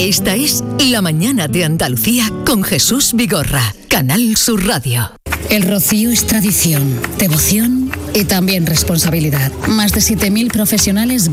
Esta es La Mañana de Andalucía con Jesús Vigorra, Canal Sur Radio. El rocío es tradición, devoción y también responsabilidad. Más de 7.000 profesionales